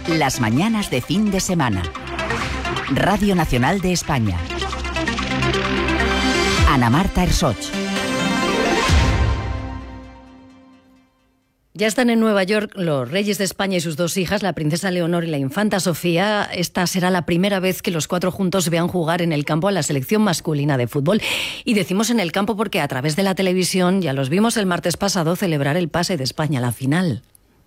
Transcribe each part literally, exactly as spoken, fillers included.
Las mañanas de fin de semana. Radio Nacional de España. Ana Marta Ersoch. Ya están en Nueva York los reyes de España y sus dos hijas, la princesa Leonor y la infanta Sofía. Esta será la primera vez que los cuatro juntos vean jugar en el campo a la selección masculina de fútbol. Y decimos en el campo porque a través de la televisión ya los vimos el martes pasado celebrar el pase de España a la final.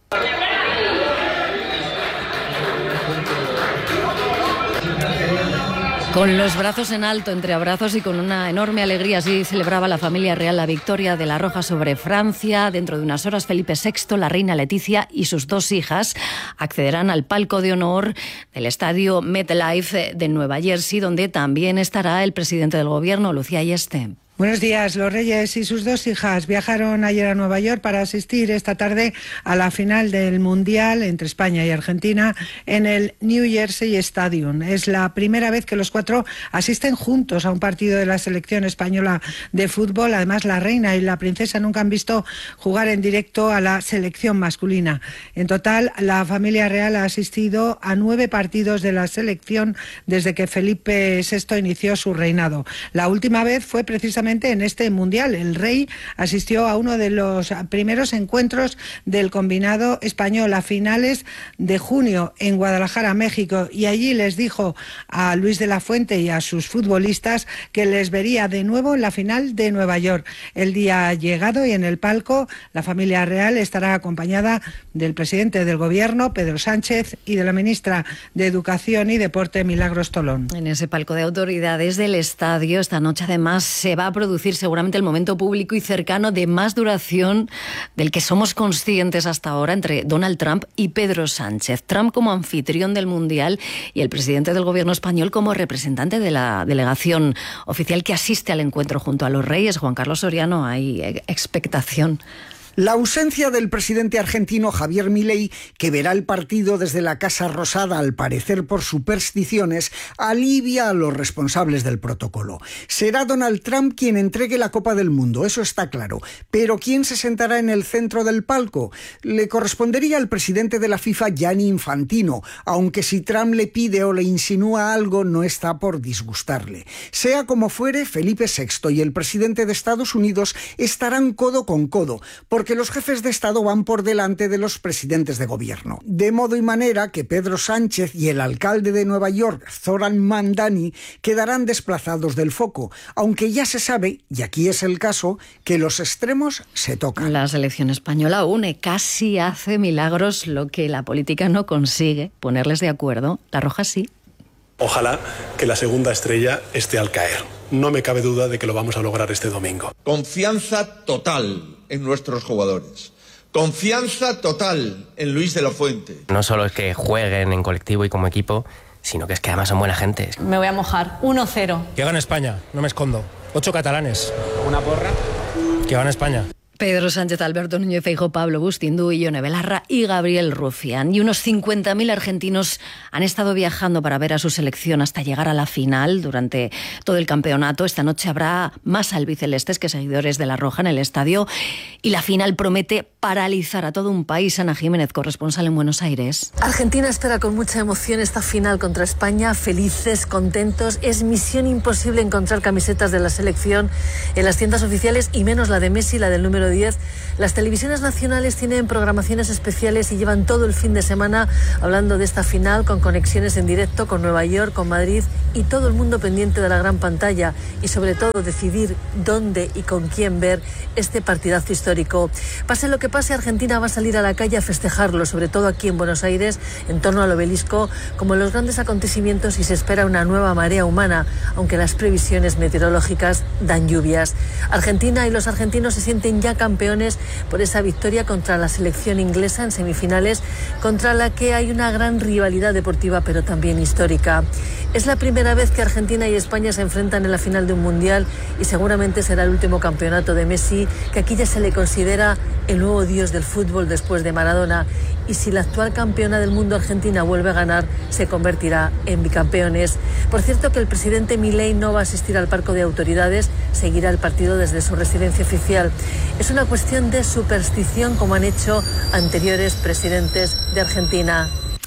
Con los brazos en alto, entre abrazos y con una enorme alegría, así celebraba la familia real la victoria de la Roja sobre Francia. Dentro de unas horas, Felipe sexto, la reina Leticia y sus dos hijas accederán al palco de honor del estadio MetLife de Nueva Jersey, donde también estará el presidente del gobierno, Lucía Ayeste. Buenos días. Los reyes y sus dos hijas viajaron ayer a Nueva York para asistir esta tarde a la final del Mundial entre España y Argentina en el New Jersey Stadium. Es la primera vez que los cuatro asisten juntos a un partido de la selección española de fútbol. Además, la reina y la princesa nunca han visto jugar en directo a la selección masculina. En total, la familia real ha asistido a nueve partidos de la selección desde que Felipe sexto inició su reinado. La última vez fue precisamente en este Mundial. El rey asistió a uno de los primeros encuentros del combinado español a finales de junio en Guadalajara, México, y allí les dijo a Luis de la Fuente y a sus futbolistas que les vería de nuevo en la final de Nueva York. El día ha llegado y en el palco la familia real estará acompañada del presidente del gobierno, Pedro Sánchez, y de la ministra de Educación y Deporte, Milagros Tolón. En ese palco de autoridades del estadio esta noche además se va a producir seguramente el momento público y cercano de más duración del que somos conscientes hasta ahora entre Donald Trump y Pedro Sánchez. Trump como anfitrión del Mundial y el presidente del gobierno español como representante de la delegación oficial que asiste al encuentro junto a los reyes. Juan Carlos Soriano, hay expectación. La ausencia del presidente argentino Javier Milei, que verá el partido desde la Casa Rosada, al parecer por supersticiones, alivia a los responsables del protocolo. Será Donald Trump quien entregue la Copa del Mundo, eso está claro. Pero ¿quién se sentará en el centro del palco? Le correspondería al presidente de la FIFA, Gianni Infantino, aunque si Trump le pide o le insinúa algo, no está por disgustarle. Sea como fuere, Felipe sexto y el presidente de Estados Unidos estarán codo con codo, porque los jefes de Estado van por delante de los presidentes de gobierno. De modo y manera que Pedro Sánchez y el alcalde de Nueva York, Zoran Mandani, quedarán desplazados del foco, aunque ya se sabe, y aquí es el caso, que los extremos se tocan. La selección española une, casi hace milagros lo que la política no consigue, ponerles de acuerdo. La Roja sí. Ojalá que la segunda estrella esté al caer. No me cabe duda de que lo vamos a lograr este domingo. Confianza total en nuestros jugadores. Confianza total en Luis de la Fuente. No solo es que jueguen en colectivo y como equipo, sino que es que además son buena gente. Me voy a mojar. uno cero. Que gana España, no me escondo. Ocho catalanes. ¿Una porra? Que gana España. Pedro Sánchez, Alberto Núñez Feijóo, Pablo Bustindu, Ione Belarra y Gabriel Rufián. Y unos cincuenta mil argentinos han estado viajando para ver a su selección hasta llegar a la final durante todo el campeonato. Esta noche habrá más albicelestes que seguidores de la Roja en el estadio. Y la final promete paralizar a todo un país. Ana Jiménez, corresponsal en Buenos Aires. Argentina espera con mucha emoción esta final contra España. Felices, contentos. Es misión imposible encontrar camisetas de la selección en las tiendas oficiales y menos la de Messi, la del número diez. Las televisiones nacionales tienen programaciones especiales y llevan todo el fin de semana hablando de esta final con conexiones en directo con Nueva York, con Madrid y todo el mundo pendiente de la gran pantalla y sobre todo decidir dónde y con quién ver este partidazo histórico. Pase lo que pase, Argentina va a salir a la calle a festejarlo, sobre todo aquí en Buenos Aires, en torno al obelisco, como los grandes acontecimientos, y se espera una nueva marea humana, aunque las previsiones meteorológicas dan lluvias. Argentina y los argentinos se sienten ya campeones por esa victoria contra la selección inglesa en semifinales, contra la que hay una gran rivalidad deportiva pero también histórica. Es la primera vez que Argentina y España se enfrentan en la final de un mundial y seguramente será el último campeonato de Messi, que aquí ya se le considera el nuevo dios del fútbol después de Maradona. Y si la actual campeona del mundo, Argentina, vuelve a ganar, se convertirá en bicampeones. Por cierto, que el presidente Milei no va a asistir al palco de autoridades, seguirá el partido desde su residencia oficial. Es una cuestión de superstición, como han hecho anteriores presidentes de Argentina.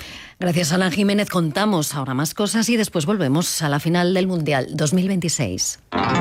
Gracias, Alan Jiménez. Contamos ahora más cosas y después volvemos a la final del Mundial dos mil veintiséis.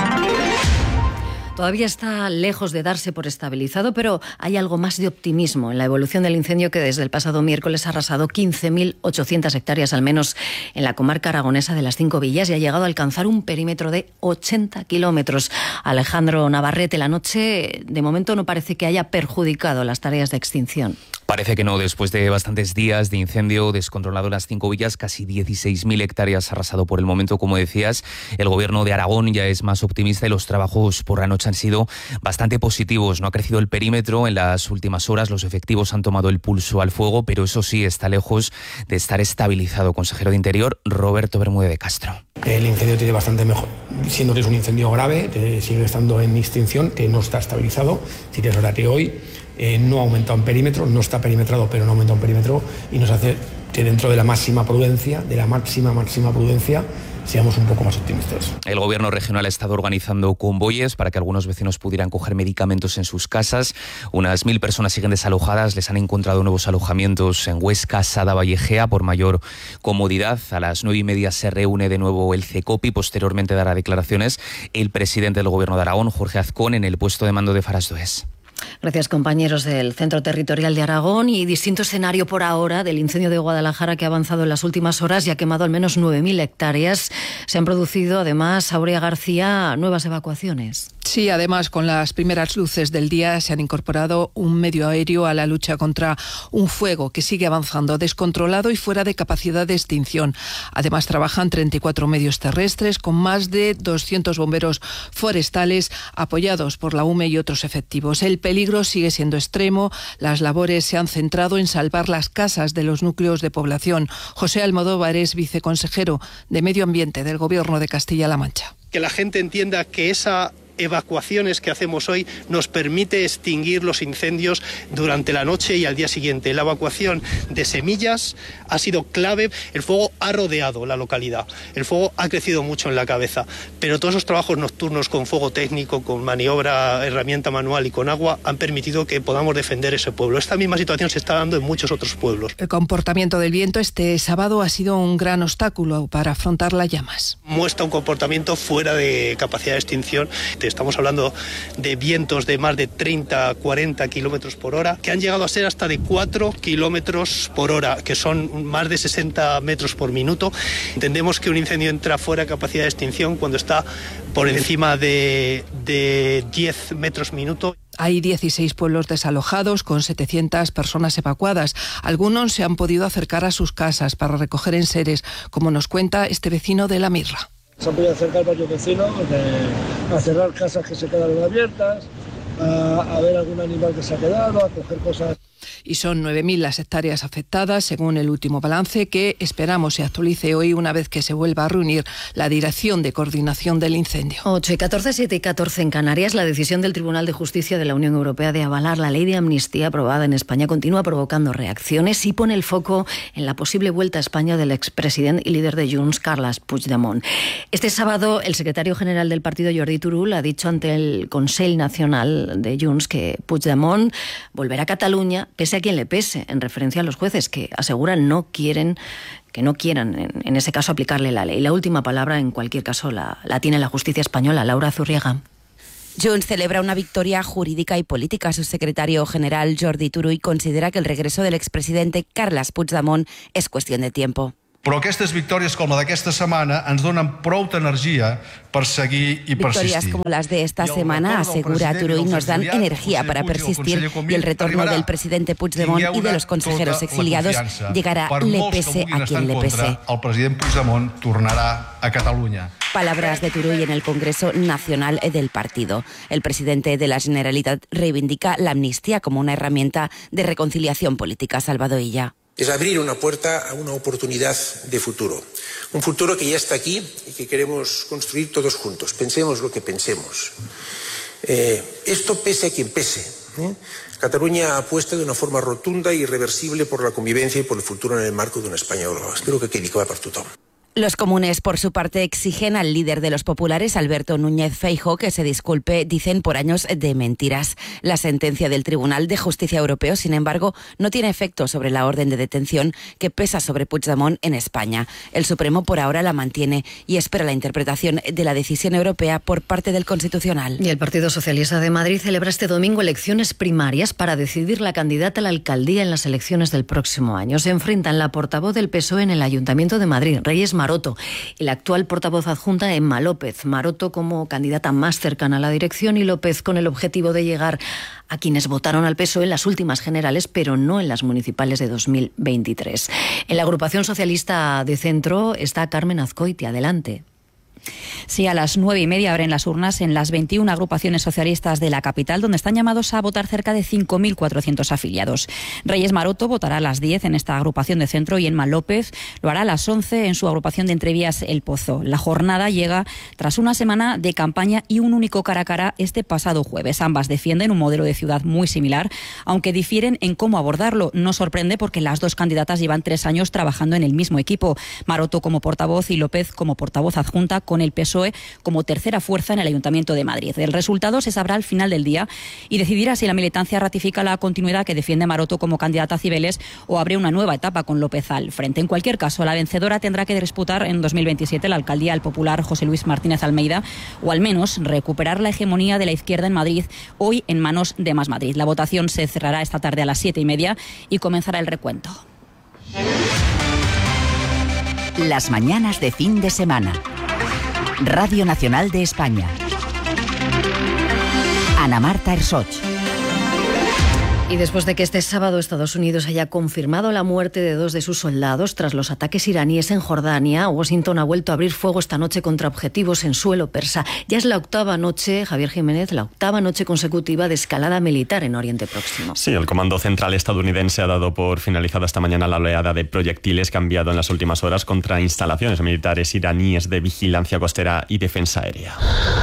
Todavía está lejos de darse por estabilizado, pero hay algo más de optimismo en la evolución del incendio que desde el pasado miércoles ha arrasado quince mil ochocientas hectáreas, al menos en la comarca aragonesa de las Cinco Villas, y ha llegado a alcanzar un perímetro de ochenta kilómetros. Alejandro Navarrete, la noche de momento no parece que haya perjudicado las tareas de extinción. Parece que no, después de bastantes días de incendio descontrolado en las Cinco Villas, casi dieciséis mil hectáreas arrasado por el momento, como decías. El gobierno de Aragón ya es más optimista y los trabajos por la noche han sido bastante positivos. No ha crecido el perímetro en las últimas horas, los efectivos han tomado el pulso al fuego, pero eso sí, está lejos de estar estabilizado. Consejero de Interior, Roberto Bermúdez de Castro. El incendio tiene bastante mejor, siendo que es un incendio grave, que sigue estando en extinción, que no está estabilizado. Sí que es verdad que hoy eh, no ha aumentado en perímetro, no está perimetrado, pero no ha aumentado en perímetro, y nos hace que dentro de la máxima prudencia, de la máxima, máxima prudencia, seamos un poco más optimistas. El gobierno regional ha estado organizando convoyes para que algunos vecinos pudieran coger medicamentos en sus casas. Unas mil personas siguen desalojadas, les han encontrado nuevos alojamientos en Huesca, Sada, Vallejea, por mayor comodidad. A las nueve y media se reúne de nuevo el CECOPI, posteriormente dará declaraciones el presidente del gobierno de Aragón, Jorge Azcón, en el puesto de mando de Farasdoes. Gracias, compañeros del Centro Territorial de Aragón. Y distinto escenario por ahora del incendio de Guadalajara, que ha avanzado en las últimas horas y ha quemado al menos nueve mil hectáreas. Se han producido, además, Aurea García, nuevas evacuaciones. Sí, además, con las primeras luces del día se han incorporado un medio aéreo a la lucha contra un fuego que sigue avanzando, descontrolado y fuera de capacidad de extinción. Además, trabajan treinta y cuatro medios terrestres con más de doscientos bomberos forestales apoyados por la U M E y otros efectivos. El peligro sigue siendo extremo. Las labores se han centrado en salvar las casas de los núcleos de población. José Almodóvar es viceconsejero de Medio Ambiente del Gobierno de Castilla-La Mancha. Que la gente entienda que esa evacuaciones que hacemos hoy nos permite extinguir los incendios durante la noche y al día siguiente. La evacuación de semillas ha sido clave. El fuego ha rodeado la localidad. El fuego ha crecido mucho en la cabeza, pero todos esos trabajos nocturnos con fuego técnico, con maniobra, herramienta manual y con agua han permitido que podamos defender ese pueblo. Esta misma situación se está dando en muchos otros pueblos. El comportamiento del viento este sábado ha sido un gran obstáculo para afrontar las llamas. Muestra un comportamiento fuera de capacidad de extinción. Estamos hablando de vientos de más de treinta a cuarenta kilómetros por hora, que han llegado a ser hasta de cuatro kilómetros por hora, que son más de sesenta metros por minuto. Entendemos que un incendio entra fuera de capacidad de extinción cuando está por encima de, de diez metros minuto. Hay dieciséis pueblos desalojados con setecientas personas evacuadas. Algunos se han podido acercar a sus casas para recoger enseres, como nos cuenta este vecino de La Mirra. Se han podido acercar varios vecinos de, a cerrar casas que se quedaron abiertas, a, a ver algún animal que se ha quedado, a coger cosas. Y son nueve mil las hectáreas afectadas, según el último balance, que esperamos se actualice hoy una vez que se vuelva a reunir la Dirección de Coordinación del Incendio. ocho y catorce, siete y catorce en Canarias. La decisión del Tribunal de Justicia de la Unión Europea de avalar la ley de amnistía aprobada en España continúa provocando reacciones y pone el foco en la posible vuelta a España del expresidente y líder de Junts, Carles Puigdemont. Este sábado, el secretario general del partido, Jordi Turull, ha dicho ante el Consell Nacional de Junts que Puigdemont volverá a Cataluña, pese a quien le pese, en referencia a los jueces que aseguran no quieren, que no quieran, en, en ese caso, aplicarle la ley. La última palabra, en cualquier caso, la, la tiene la justicia española. Laura Zurriaga. Junts celebra una victoria jurídica y política. Su secretario general, Jordi Turull, considera que el regreso del expresidente Carles Puigdemont es cuestión de tiempo. Però aquestes victòries com la d'aquesta setmana ens donen prou energia per seguir y persistir. Victorias como las de esta semana, asegura Turull, nos dan energía para persistir y el retorno del presidente Puigdemont y de los consejeros exiliados llegará le pese a quien le pese. El president Puigdemont tornarà a Catalunya. Palabras de Turull en el Congreso Nacional del partido. El presidente de la Generalitat reivindica la amnistía como una herramienta de reconciliación política. Salvador Illa. Es abrir una puerta a una oportunidad de futuro. Un futuro que ya está aquí y que queremos construir todos juntos. Pensemos lo que pensemos. Eh, esto pese a quien pese. ¿eh? Cataluña apuesta de una forma rotunda e irreversible por la convivencia y por el futuro en el marco de una España global. Espero que quedi clar per tothom. Los comunes, por su parte, exigen al líder de los populares, Alberto Núñez Feijóo, que se disculpe, dicen, por años de mentiras. La sentencia del Tribunal de Justicia Europeo, sin embargo, no tiene efecto sobre la orden de detención que pesa sobre Puigdemont en España. El Supremo por ahora la mantiene y espera la interpretación de la decisión europea por parte del Constitucional. Y el Partido Socialista de Madrid celebra este domingo elecciones primarias para decidir la candidata a la alcaldía en las elecciones del próximo año. Se enfrentan la portavoz del P S O E en el Ayuntamiento de Madrid, Reyes Maroto, y la actual portavoz adjunta, Emma López. Maroto como candidata más cercana a la dirección y López con el objetivo de llegar a quienes votaron al P S O E en las últimas generales, pero no en las municipales de dos mil veintitrés. En la agrupación socialista de centro está Carmen Azcoitia. Adelante. Sí, a las nueve y media abren las urnas en las veintiuna agrupaciones socialistas de la capital, donde están llamados a votar cerca de cinco mil cuatrocientos afiliados. Reyes Maroto votará a las diez en esta agrupación de centro y Emma López lo hará a las once en su agrupación de Entrevías El Pozo. La jornada llega tras una semana de campaña y un único cara a cara este pasado jueves. Ambas defienden un modelo de ciudad muy similar, aunque difieren en cómo abordarlo. No sorprende porque las dos candidatas llevan tres años trabajando en el mismo equipo. Maroto como portavoz y López como portavoz adjunta, con el P S O E como tercera fuerza en el Ayuntamiento de Madrid. El resultado se sabrá al final del día y decidirá si la militancia ratifica la continuidad que defiende Maroto como candidata a Cibeles o abre una nueva etapa con López al frente. En cualquier caso, la vencedora tendrá que disputar en dos mil veintisiete la alcaldía al popular José Luis Martínez Almeida, o al menos recuperar la hegemonía de la izquierda en Madrid, hoy en manos de Más Madrid. La votación se cerrará esta tarde a las siete y media y comenzará el recuento. Las mañanas de fin de semana. Radio Nacional de España. Ana Marta Ersoch. Y después de que este sábado Estados Unidos haya confirmado la muerte de dos de sus soldados tras los ataques iraníes en Jordania, Washington ha vuelto a abrir fuego esta noche contra objetivos en suelo persa. Ya es la octava noche, Javier Jiménez, la octava noche consecutiva de escalada militar en Oriente Próximo. Sí, el Comando Central estadounidense ha dado por finalizada esta mañana la oleada de proyectiles que ha enviado en las últimas horas contra instalaciones militares iraníes de vigilancia costera y defensa aérea.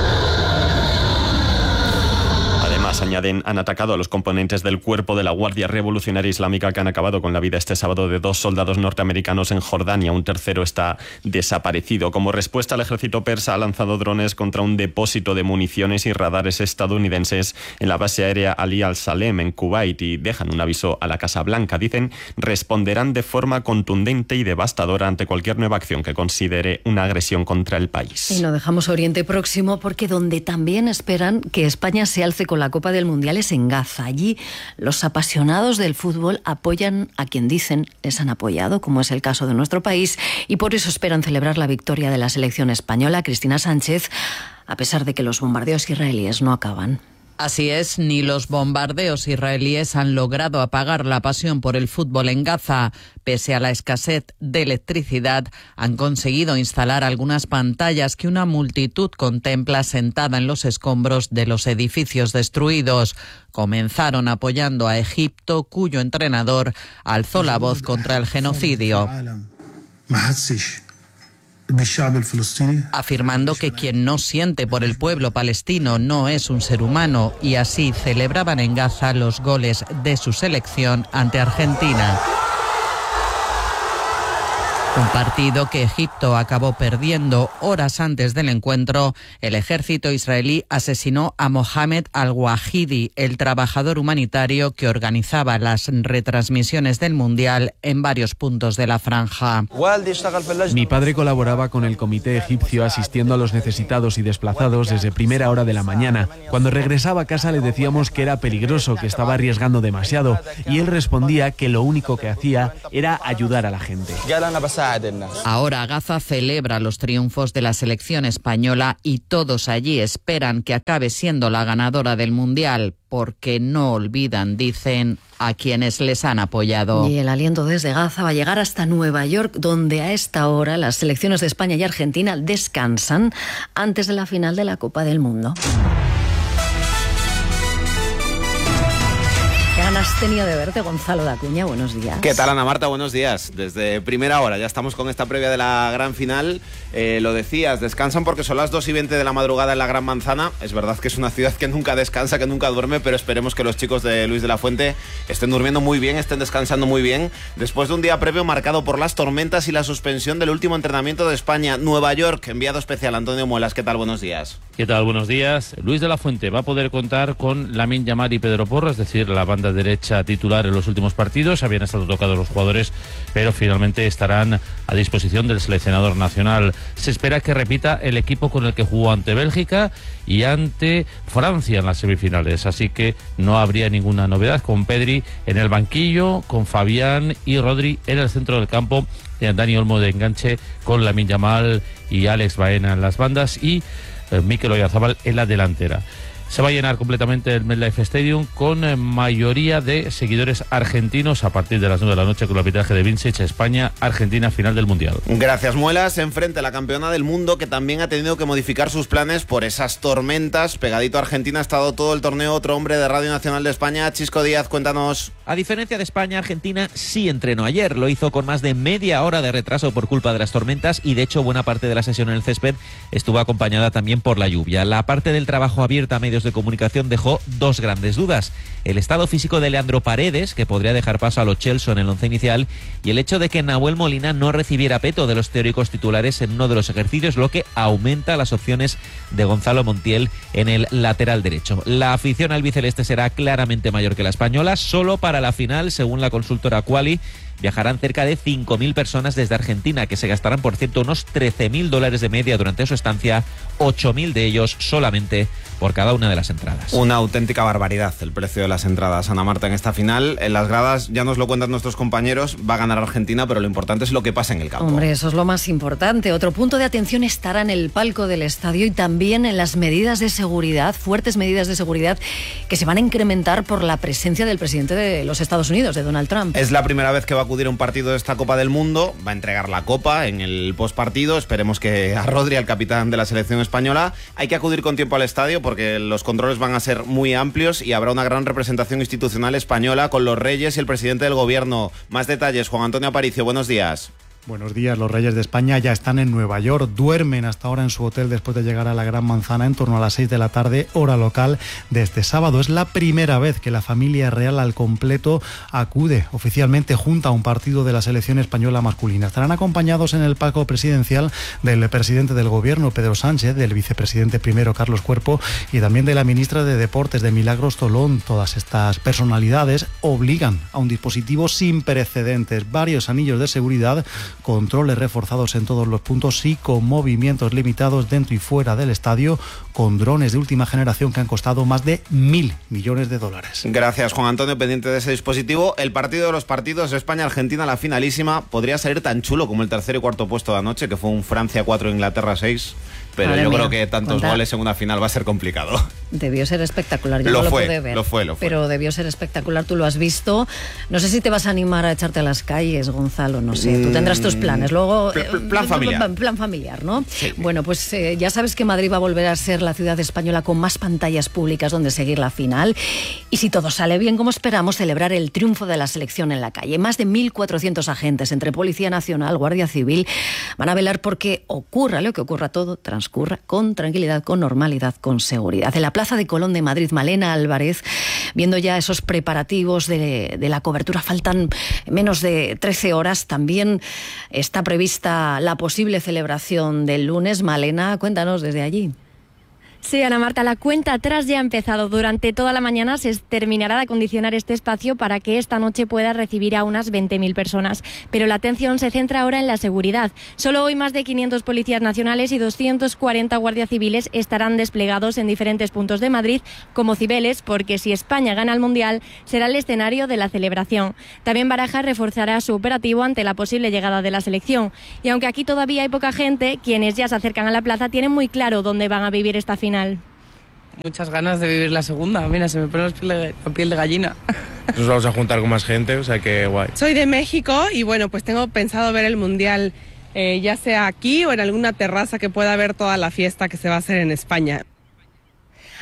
Además, añaden, han atacado a los componentes del cuerpo de la Guardia Revolucionaria Islámica que han acabado con la vida este sábado de dos soldados norteamericanos en Jordania. Un tercero está desaparecido. Como respuesta, el ejército persa ha lanzado drones contra un depósito de municiones y radares estadounidenses en la base aérea Ali al-Salem en Kuwait y dejan un aviso a la Casa Blanca. Dicen, responderán de forma contundente y devastadora ante cualquier nueva acción que considere una agresión contra el país. Y no dejamos Oriente Próximo porque donde también esperan que España se alce con la Copa del Mundial es en Gaza. Allí los apasionados del fútbol apoyan a quien dicen les han apoyado, como es el caso de nuestro país, y por eso esperan celebrar la victoria de la selección española. Cristina Sánchez, a pesar de que los bombardeos israelíes no acaban. Así es, ni los bombardeos israelíes han logrado apagar la pasión por el fútbol en Gaza. Pese a la escasez de electricidad, han conseguido instalar algunas pantallas que una multitud contempla sentada en los escombros de los edificios destruidos. Comenzaron apoyando a Egipto, cuyo entrenador alzó la voz contra el genocidio, afirmando que quien no siente por el pueblo palestino no es un ser humano, y así celebraban en Gaza los goles de su selección ante Argentina. Un partido que Egipto acabó perdiendo. Horas antes del encuentro, el ejército israelí asesinó a Mohamed al-Wahidi, el trabajador humanitario que organizaba las retransmisiones del Mundial en varios puntos de la franja. Mi padre colaboraba con el comité egipcio asistiendo a los necesitados y desplazados desde primera hora de la mañana. Cuando regresaba a casa le decíamos que era peligroso, que estaba arriesgando demasiado, y él respondía que lo único que hacía era ayudar a la gente. Ahora Gaza celebra los triunfos de la selección española y todos allí esperan que acabe siendo la ganadora del Mundial, porque no olvidan, dicen, a quienes les han apoyado. Y el aliento desde Gaza va a llegar hasta Nueva York, donde a esta hora las selecciones de España y Argentina descansan antes de la final de la Copa del Mundo. ganas tenía de verte, Gonzalo Dacuña, buenos días. ¿Qué tal, Ana Marta? Buenos días. Desde primera hora ya estamos con esta previa de la gran final. Eh, lo decías, descansan porque son las dos y veinte de la madrugada en la Gran Manzana. Es verdad que es una ciudad que nunca descansa, que nunca duerme, pero esperemos que los chicos de Luis de la Fuente estén durmiendo muy bien, estén descansando muy bien, después de un día previo marcado por las tormentas y la suspensión del último entrenamiento de España. Nueva York, enviado especial Antonio Muelas. ¿Qué tal? Buenos días. ¿Qué tal? Buenos días. Luis de la Fuente va a poder contar con Lamine Yamal y Pedro Porro, es decir, la banda derecha titular en los últimos partidos. Habían estado tocados los jugadores, pero finalmente estarán a disposición del seleccionador nacional. Se espera que repita el equipo con el que jugó ante Bélgica y ante Francia en las semifinales, así que no habría ninguna novedad, con Pedri en el banquillo, con Fabián y Rodri en el centro del campo, Dani Olmo de enganche, con Lamine Yamal y Alex Baena en las bandas y eh, Mikel Oyarzabal en la delantera. Se va a llenar completamente el MetLife Stadium con eh, mayoría de seguidores argentinos a partir de las nueve de la noche con el arbitraje de Vincic. España, Argentina, final del Mundial. Gracias, Muelas. Enfrente a la campeona del mundo, que también ha tenido que modificar sus planes por esas tormentas. Pegadito a Argentina ha estado todo el torneo otro hombre de Radio Nacional de España, Chisco Díaz, cuéntanos. A diferencia de España, Argentina sí entrenó ayer. Lo hizo con más de media hora de retraso por culpa de las tormentas y de hecho buena parte de la sesión en el césped estuvo acompañada también por la lluvia. La parte del trabajo abierta a medios de comunicación dejó dos grandes dudas: el estado físico de Leandro Paredes, que podría dejar paso a Lo Celso en el once inicial, y el hecho de que Nahuel Molina no recibiera peto de los teóricos titulares en uno de los ejercicios, lo que aumenta las opciones de Gonzalo Montiel en el lateral derecho. La afición albiceleste será claramente mayor que la española. Solo para la final, según la consultora Quali, viajarán cerca de cinco mil personas desde Argentina, que se gastarán, por cierto, unos trece mil dólares de media durante su estancia, ocho mil de ellos solamente por cada una de las entradas. Una auténtica barbaridad el precio de las entradas, Ana Marta, en esta final. En las gradas, ya nos lo cuentan nuestros compañeros, va a ganar Argentina, pero lo importante es lo que pasa en el campo. Hombre, eso es lo más importante. Otro punto de atención estará en el palco del estadio y también en las medidas de seguridad, fuertes medidas de seguridad que se van a incrementar por la presencia del presidente de los Estados Unidos, de Donald Trump. Es la primera vez que va a acudir a un partido de esta Copa del Mundo, va a entregar la copa en el postpartido. Esperemos que a Rodri, al capitán de la selección española. Hay que acudir con tiempo al estadio porque los controles van a ser muy amplios y habrá una gran representación institucional española con los reyes y el presidente del gobierno. Más detalles, Juan Antonio Aparicio, buenos días. Buenos días. Los Reyes de España ya están en Nueva York. Duermen hasta ahora en su hotel después de llegar a la Gran Manzana en torno a las seis de la tarde, hora local de este sábado. Es la primera vez que la familia real al completo acude oficialmente junto a un partido de la selección española masculina. Estarán acompañados en el palco presidencial del presidente del gobierno, Pedro Sánchez, del vicepresidente primero, Carlos Cuerpo, y también de la ministra de Deportes, de Milagros Tolón. Todas estas personalidades obligan a un dispositivo sin precedentes, varios anillos de seguridad, controles reforzados en todos los puntos y con movimientos limitados dentro y fuera del estadio, con drones de última generación que han costado más de mil millones de dólares. Gracias, Juan Antonio, pendiente de ese dispositivo. El partido de los partidos, España-Argentina, la finalísima, podría salir tan chulo como el tercer y cuarto puesto de anoche, que fue un Francia cuatro, Inglaterra seis. Pero Madre yo mía, creo que tantos cuenta. goles en una final va a ser complicado. Debió ser espectacular, yo lo no lo fue, pude ver. Lo fue, lo fue. Pero debió ser espectacular, tú lo has visto. No sé si te vas a animar a echarte a las calles, Gonzalo, no sé. Tú tendrás tus planes. Luego, Pl pl plan familiar. Plan familiar, ¿no? Sí. Bueno, pues eh, ya sabes que Madrid va a volver a ser la ciudad española con más pantallas públicas donde seguir la final. Y si todo sale bien, como esperamos, celebrar el triunfo de la selección en la calle. Más de mil cuatrocientos agentes entre Policía Nacional, Guardia Civil, van a velar porque ocurra lo que ocurra, todo transcurra con tranquilidad, con normalidad, con seguridad. En la Plaza de Colón de Madrid, Malena Álvarez, viendo ya esos preparativos de, de la cobertura, faltan menos de trece horas. También está prevista la posible celebración del lunes. Malena, cuéntanos desde allí. Sí, Ana Marta, la cuenta atrás ya ha empezado. Durante toda la mañana se terminará de acondicionar este espacio para que esta noche pueda recibir a unas veinte mil personas. Pero la atención se centra ahora en la seguridad. Solo hoy más de quinientos policías nacionales y doscientos cuarenta guardias civiles estarán desplegados en diferentes puntos de Madrid como cibeles, porque si España gana el Mundial será el escenario de la celebración. También Barajas reforzará su operativo ante la posible llegada de la selección. Y aunque aquí todavía hay poca gente, quienes ya se acercan a la plaza tienen muy claro dónde van a vivir esta final. Muchas ganas de vivir la segunda. Mira, se me pone la piel de gallina. Nos vamos a juntar con más gente, o sea que guay. Soy de México y bueno, pues tengo pensado ver el Mundial eh, ya sea aquí o en alguna terraza que pueda ver toda la fiesta que se va a hacer en España.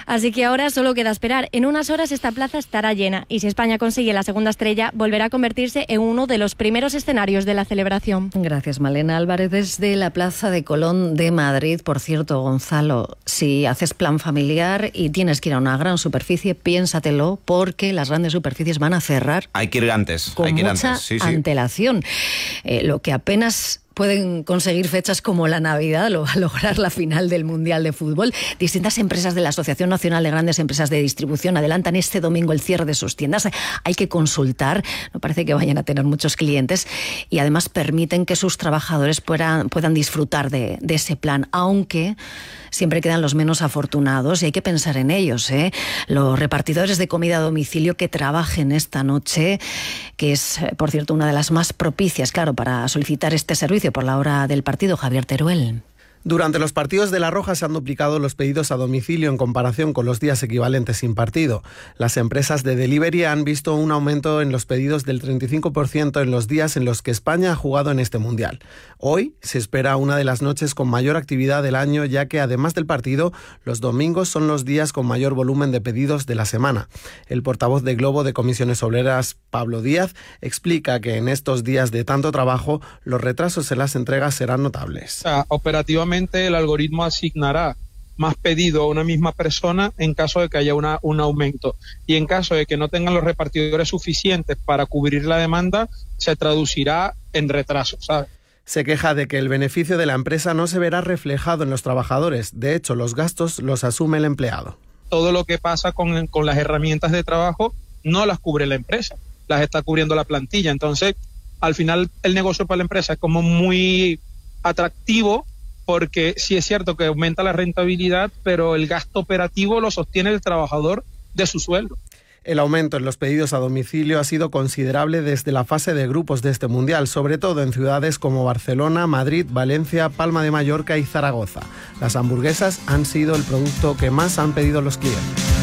Así que ahora solo queda esperar. En unas horas esta plaza estará llena y si España consigue la segunda estrella, volverá a convertirse en uno de los primeros escenarios de la celebración. Gracias, Malena Álvarez, desde la Plaza de Colón de Madrid. Por cierto, Gonzalo, si haces plan familiar y tienes que ir a una gran superficie, piénsatelo, porque las grandes superficies van a cerrar. Hay que ir antes. Con hay que ir mucha antes. Sí, sí. antelación. Eh, lo que apenas pueden conseguir fechas como la Navidad, lo va a lograr la final del Mundial de Fútbol. Distintas empresas de la Asociación Nacional de Grandes Empresas de Distribución adelantan este domingo el cierre de sus tiendas. Hay que consultar, no parece que vayan a tener muchos clientes, y además permiten que sus trabajadores puedan, puedan disfrutar de, de ese plan, aunque siempre quedan los menos afortunados y hay que pensar en ellos, ¿eh? Los repartidores de comida a domicilio que trabajen esta noche, que es, por cierto, una de las más propicias, claro, para solicitar este servicio por la hora del partido. Javier Teruel. Durante los partidos de La Roja se han duplicado los pedidos a domicilio en comparación con los días equivalentes sin partido. Las empresas de delivery han visto un aumento en los pedidos del treinta y cinco por ciento en los días en los que España ha jugado en este Mundial. Hoy se espera una de las noches con mayor actividad del año, ya que además del partido, los domingos son los días con mayor volumen de pedidos de la semana. El portavoz de Globo de Comisiones Obreras, Pablo Díaz, explica que en estos días de tanto trabajo, los retrasos en las entregas serán notables. O sea, operativamente el algoritmo asignará más pedido a una misma persona en caso de que haya una, un aumento, y en caso de que no tengan los repartidores suficientes para cubrir la demanda, se traducirá en retraso, ¿sabes? Se queja de que el beneficio de la empresa no se verá reflejado en los trabajadores. De hecho, los gastos los asume el empleado. Todo lo que pasa con, con las herramientas de trabajo no las cubre la empresa, las está cubriendo la plantilla. Entonces, al final, el negocio para la empresa es como muy atractivo, porque sí es cierto que aumenta la rentabilidad, pero el gasto operativo lo sostiene el trabajador de su sueldo. El aumento en los pedidos a domicilio ha sido considerable desde la fase de grupos de este Mundial, sobre todo en ciudades como Barcelona, Madrid, Valencia, Palma de Mallorca y Zaragoza. Las hamburguesas han sido el producto que más han pedido los clientes.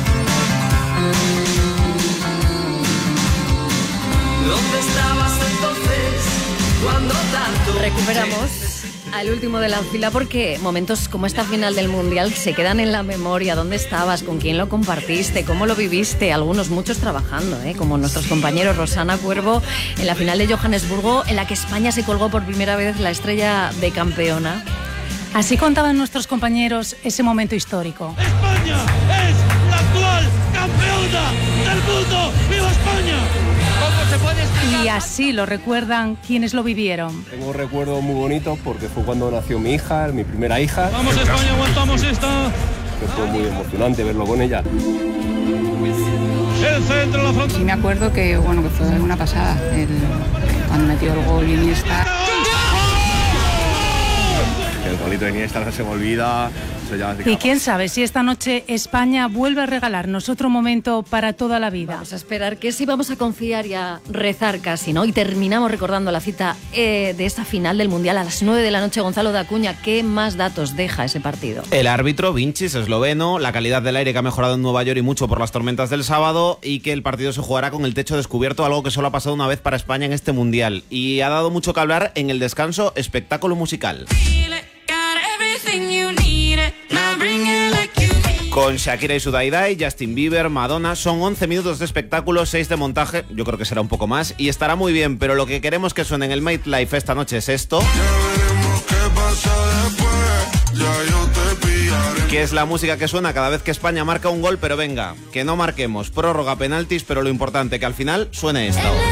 ¿Dónde estabas entonces cuando tanto? Recuperamos al último de la fila, porque momentos como esta final del Mundial se quedan en la memoria. ¿Dónde estabas? ¿Con quién lo compartiste? ¿Cómo lo viviste? Algunos, muchos trabajando, ¿eh? Como nuestros compañeros Rosana Cuervo en la final de Johannesburgo, en la que España se colgó por primera vez la estrella de campeona. Así contaban nuestros compañeros ese momento histórico. ¡España es la actual campeona del mundo! ¡Viva España! ¿Cómo se puede explicar? Y así lo recuerdan quienes lo vivieron. Tengo un recuerdo muy bonito porque fue cuando nació mi hija, mi primera hija. ¡Vamos España, aguantamos esta! Que fue muy emocionante verlo con ella. El centro, la frontal. Sí me acuerdo que, bueno, que fue una pasada el, cuando metió el gol Iniesta. El golito de Iniesta no se me olvida. Y quién sabe si esta noche España vuelve a regalarnos otro momento para toda la vida. Vamos a esperar que sí, vamos a confiar y a rezar casi, ¿no? Y terminamos recordando la cita eh, de esta final del Mundial a las nueve de la noche. Gonzalo de Acuña, ¿qué más datos deja ese partido? El árbitro, Vincis, esloveno, la calidad del aire que ha mejorado en Nueva York y mucho por las tormentas del sábado, y que el partido se jugará con el techo descubierto, algo que solo ha pasado una vez para España en este Mundial. Y ha dado mucho que hablar en el descanso, espectáculo musical. Con Shakira y su Dai Dai, Justin Bieber, Madonna, son once minutos de espectáculo, seis de montaje, yo creo que será un poco más, y estará muy bien, pero lo que queremos que suene en el Made Life esta noche es esto, que es la música que suena cada vez que España marca un gol, pero venga, que no marquemos, prórroga, penaltis, pero lo importante, que al final suene esto.